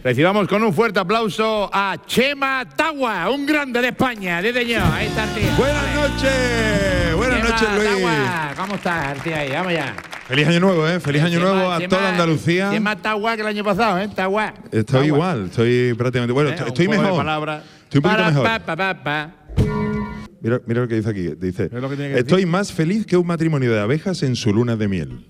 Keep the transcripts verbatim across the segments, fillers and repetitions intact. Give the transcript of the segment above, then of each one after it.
Recibamos con un fuerte aplauso a Chema Tagua, un grande de España, de Deño. Ahí está el tío. Buenas Vale. noches, buenas Chema noches, Luis. Tagua, ¿cómo estás, tío? Ahí, vamos ya. Feliz año nuevo, ¿eh? Feliz año Chema, nuevo a Chema, toda Andalucía. Chema Tagua que el año pasado, ¿eh? Tagua. Estoy Tagua. igual, estoy prácticamente. Bueno, ¿Eh? estoy, Un estoy juego de mejor. palabras. Estoy un poquito Para, mejor. pa, pa, pa, pa. Mira, mira lo que dice aquí. Dice: ¿Qué es lo que tiene que estoy decir? más feliz que un matrimonio de abejas en su luna de miel.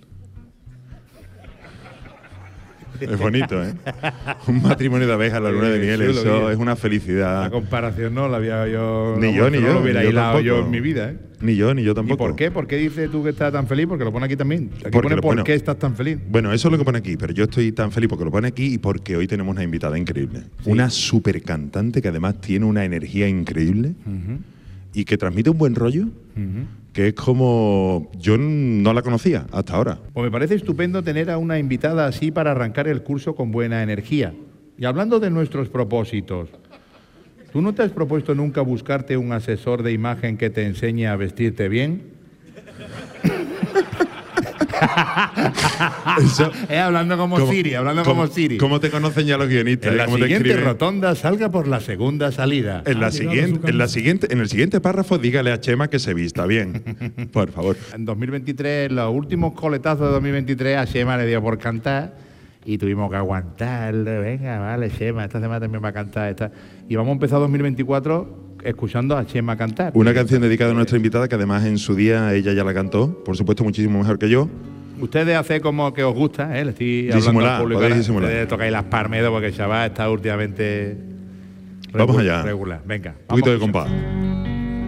Es bonito, ¿eh? Un matrimonio de abejas en la luna de miel, Sí, lo eso vi. es una felicidad. La comparación no la había yo. Ni no, yo, ni no yo, lo hubiera yo hilado yo tampoco. en mi vida, ¿eh? Ni yo, ni yo ¿Y tampoco. por qué? ¿Por qué dices tú que estás tan feliz? Porque lo pone aquí también. Aquí Porque pone lo- por bueno, qué estás tan feliz. Bueno, eso es lo que pone aquí, pero yo estoy tan feliz porque lo pone aquí y porque hoy tenemos una invitada increíble. Una super cantante que además tiene una energía increíble Uh-huh. y que transmite un buen rollo, Uh-huh. que es como... Yo no la conocía hasta ahora. Pues me parece estupendo tener a una invitada así para arrancar el curso con buena energía. Y hablando de nuestros propósitos, ¿tú no te has propuesto nunca buscarte un asesor de imagen que te enseñe a vestirte bien? Eso- Eh, hablando como ¿Cómo- Siri, hablando cómo- como Siri. ¿Cómo te conocen ya los guionistas? En eh? la ¿Cómo te siguiente escriben? rotonda salga por la segunda salida. En la, Ah, siguiente, en, la siguiente, en el siguiente párrafo dígale a Chema que se vista bien. Por favor. En dos mil veintitrés, los últimos coletazos de dos mil veintitrés, a Chema le dio por cantar y tuvimos que aguantarlo. Venga, vale, Chema, esta semana también va a cantar. Esta. Y vamos a empezar dos mil veinticuatro escuchando a Chema cantar. Una canción dedicada a nuestra invitada que además en su día ella ya la cantó, por supuesto muchísimo mejor que yo. Ustedes hacen como que os gusta, ¿eh? Le estoy hablando Disimular, al público. podéis ahora. disimular. Ustedes tocáis las parmedos porque el chaval está últimamente Vamos regu- allá. regular. Venga. Un poquito de vamos a compás.